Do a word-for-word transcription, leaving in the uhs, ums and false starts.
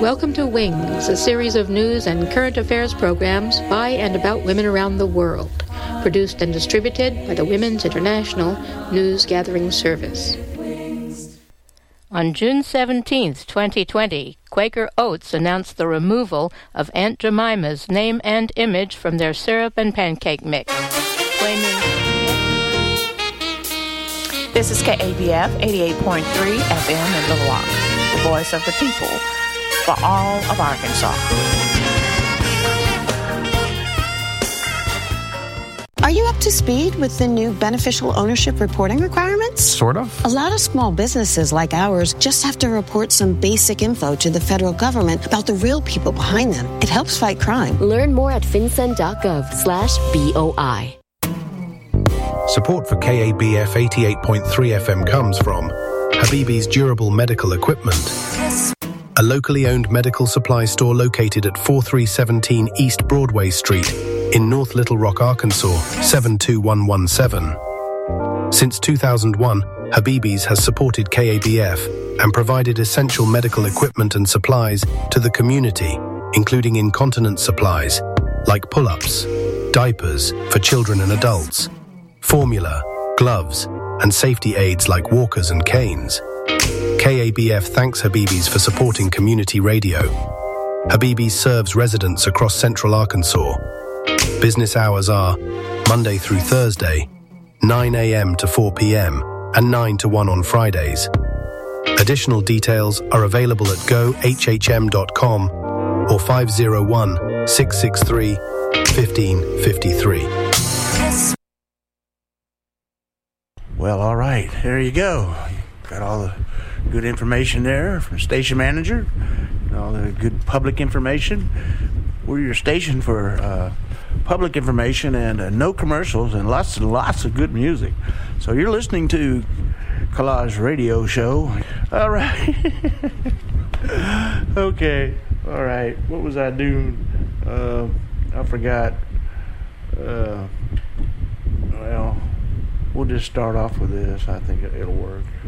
Welcome to Wings, a series of news and current affairs programs by and about women around the world, produced and distributed by the Women's International News Gathering Service. On June seventeenth, twenty twenty, Quaker Oats announced the removal of Aunt Jemima's name and image from their syrup and pancake mix, claiming... This is K A B F eighty-eight point three F M in Little Rock, the voice of the people, for all of Arkansas. Are you up to speed with the new beneficial ownership reporting requirements? Sort of. A lot of small businesses like ours just have to report some basic info to the federal government about the real people behind them. It helps fight crime. Learn more at fincen.gov slash BOI. Support for K A B F eighty-eight point three F M comes from Habibi's Durable Medical Equipment, a locally owned medical supply store located at forty-three seventeen East Broadway Street in North Little Rock, Arkansas, seven two one one seven. Since two thousand one, Habibi's has supported K A B F and provided essential medical equipment and supplies to the community, including incontinence supplies like pull-ups, diapers for children and adults, formula, gloves, and safety aids like walkers and canes. K A B F thanks Habibi's for supporting community radio. Habibi's serves residents across central Arkansas. Business hours are Monday through Thursday, nine a.m. to four p.m. and nine to one on Fridays. Additional details are available at go h h m dot com or five oh one, six six three, one five five three. Well, all right, there you go. Got all the good information there from station manager, and all the good public information. We're your station for uh, public information and uh, no commercials and lots and lots of good music. So you're listening to Collage Radio Show. All right. Okay. All right. What was I doing? Uh, I forgot. Uh, well, we'll just start off with this. I think it'll work.